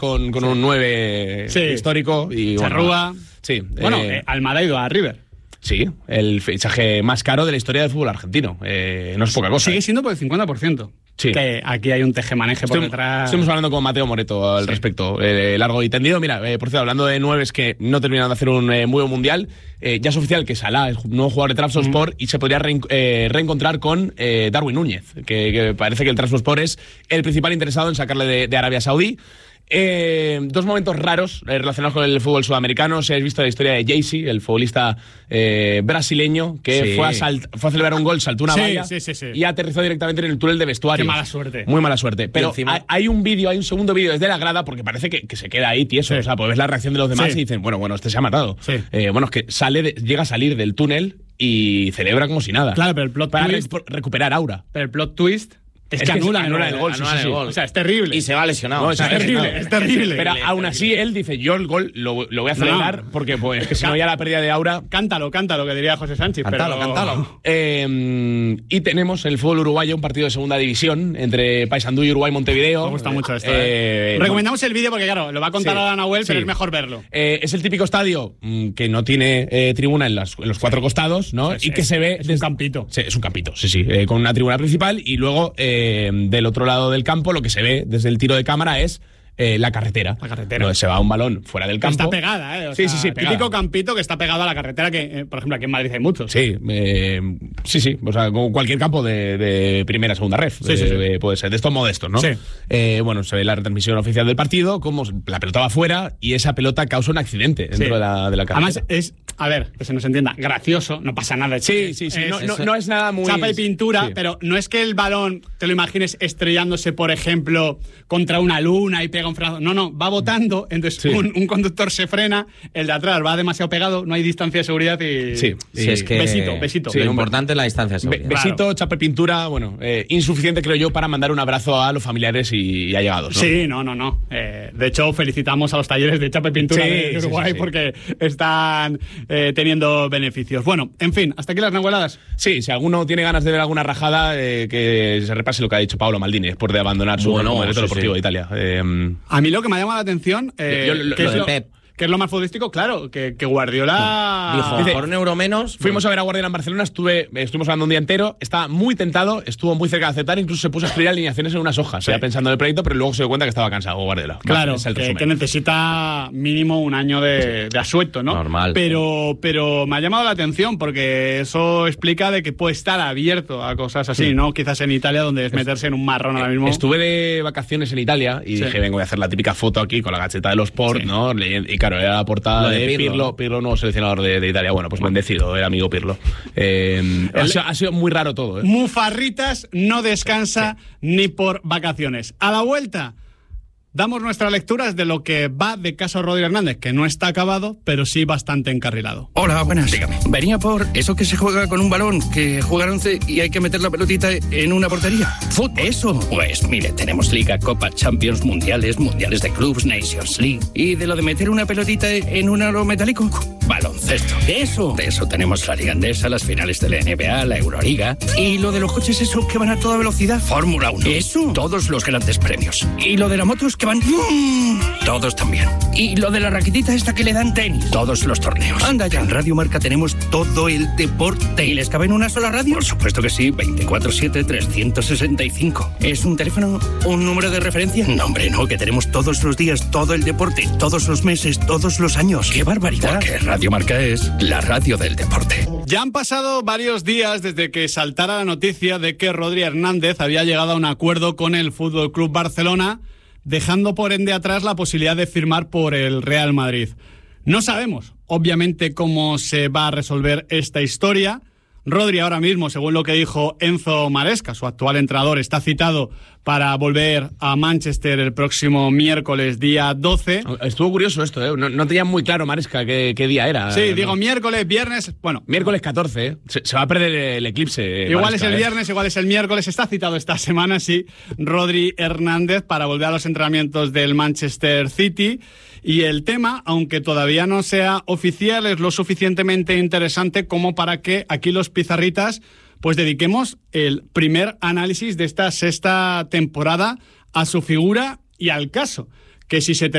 con un 9 histórico. Y Charrúa. Sí. Bueno, Almada ha ido a River. Sí, el fichaje más caro de la historia del fútbol argentino. No es poca cosa. Sigue siendo por el 50%. Sí. Que aquí hay un tejemaneje por detrás. Estuvimos hablando con Mateo Moreto al respecto, largo y tendido. Mira, por cierto, hablando de nueves que no terminaron de hacer un muy buen mundial, ya es oficial que Salah es nuevo jugador de Trabzonspor y se podría reencontrar con Darwin Núñez, que parece que el Trabzonspor es el principal interesado en sacarle de Arabia Saudí. Dos momentos raros relacionados con el fútbol sudamericano. Si habéis visto la historia de Jaycee, el futbolista brasileño que fue a celebrar un gol, saltó una valla y aterrizó directamente en el túnel de vestuarios. Qué mala suerte. Muy mala suerte. Pero encima hay un segundo vídeo desde la grada, porque parece que se queda ahí tieso. O sea, pues ves la reacción de los demás y dicen, bueno, este se ha matado. Bueno, es que llega a salir del túnel y celebra como si nada. Claro, pero el plot twist... recuperar aura. Pero el plot twist... Es que anulan el gol. O sea, es terrible. Y se va lesionado. No, es terrible. Pero aún así, él dice, yo el gol lo voy a celebrar porque pues, que si no ya la pérdida de aura... Cántalo, que diría José Sánchez. Cántalo. Y tenemos en el fútbol uruguayo un partido de segunda división entre Paysandú y Uruguay Montevideo. Me gusta mucho esto. Recomendamos el vídeo porque, claro, lo va a contar ahora Nahuel, pero es mejor verlo. Es el típico estadio que no tiene tribuna en los cuatro costados, ¿no? Y que se ve... Es un campito. Sí, es un campito, con una tribuna principal y luego... del otro lado del campo lo que se ve desde el tiro de cámara es la carretera. Donde se va un balón fuera del campo. Está pegada, O sea, típico campito que está pegado a la carretera, que, por ejemplo, aquí en Madrid hay muchos. Sí. O sea, como cualquier campo de primera, segunda ref. Puede ser, de estos modestos, ¿no? Sí. Bueno, se ve la retransmisión oficial del partido, como la pelota va fuera y esa pelota causa un accidente dentro de la carretera. Además, que se nos entienda, gracioso, no pasa nada. Sí. No es nada muy... Chapa y pintura, pero no es que el balón, te lo imagines estrellándose, por ejemplo, contra una luna y pega un frenazo. No, va botando, entonces un conductor se frena, el de atrás va demasiado pegado, no hay distancia de seguridad y... es que... Besito. Lo importante es la distancia de seguridad. Besito, chapa y pintura, insuficiente creo yo para mandar un abrazo a los familiares y allegados, ¿no? Sí, no. De hecho, felicitamos a los talleres de chapa y pintura de Uruguay porque están teniendo beneficios. Bueno, en fin, hasta aquí las nahueladas. Sí, si alguno tiene ganas de ver alguna rajada, que se repase lo que ha dicho Paolo Maldini después de abandonar su director deportivo de Italia. A mí lo que me ha llamado la atención que es lo más futbolístico, claro, que Guardiola... Dijo, por un euro menos... Fuimos a ver a Guardiola en Barcelona, estuvimos hablando un día entero, estaba muy tentado, estuvo muy cerca de aceptar, incluso se puso a escribir alineaciones en unas hojas, pensando en el proyecto, pero luego se dio cuenta que estaba cansado Guardiola. Claro, que necesita mínimo un año de asueto, ¿no? Normal. Pero me ha llamado la atención, porque eso explica de que puede estar abierto a cosas así, ¿no? Quizás en Italia, donde es meterse en un marrón ahora mismo. Estuve de vacaciones en Italia y dije, vengo a hacer la típica foto aquí con la gacheta de los Sport, ¿no? Y claro, era la portada de Pirlo, nuevo seleccionador de Italia. Bueno, pues bendecido, amigo Pirlo. Ha sido muy raro todo. Mufarritas no descansa ni por vacaciones. A la vuelta damos nuestras lecturas de lo que va de caso Rodri Hernández, que no está acabado, pero sí bastante encarrilado. Hola, buenas. Dígame. Venía por eso que se juega con un balón, que juegan 11 y hay que meter la pelotita en una portería. ¿Fútbol? Eso. Pues mire, tenemos Liga, Copa, Champions, Mundiales de Clubs, Nations League. Y de lo de meter una pelotita en un aro metálico, baloncesto. De eso tenemos la Liga Andesa, las finales de la NBA, la Euroliga. Y lo de los coches, eso, que van a toda velocidad, Fórmula 1. Eso. Todos los grandes premios. Y lo de las motos, que van... todos también. Y lo de la raquetita esta que le dan tenis. Todos los torneos. Anda ya. En Radio Marca tenemos todo el deporte. ¿Y les cabe en una sola radio? Por supuesto que sí. 24/7-365. ¿Es un teléfono? ¿Un número de referencia? No, hombre, no. Que tenemos todos los días todo el deporte. Todos los meses, todos los años. ¡Qué barbaridad! Porque Radio Marca es la radio del deporte. Ya han pasado varios días desde que saltara la noticia de que Rodri Hernández había llegado a un acuerdo con el Fútbol Club Barcelona, dejando por ende atrás la posibilidad de firmar por el Real Madrid. No sabemos, obviamente, cómo se va a resolver esta historia. Rodri ahora mismo, según lo que dijo Enzo Maresca, su actual entrenador, está citado para volver a Manchester el próximo miércoles, día 12. Estuvo curioso esto, ¿eh? No tenía muy claro Maresca qué día era. Sí, digo miércoles, viernes, bueno. Miércoles 14, ¿eh? Se va a perder el eclipse. Igual Maresca, es el viernes, igual es el miércoles. Está citado esta semana, sí, Rodri Hernández para volver a los entrenamientos del Manchester City. Y el tema, aunque todavía no sea oficial, es lo suficientemente interesante como para que aquí los pizarritas pues dediquemos el primer análisis de esta sexta temporada a su figura y al caso que si se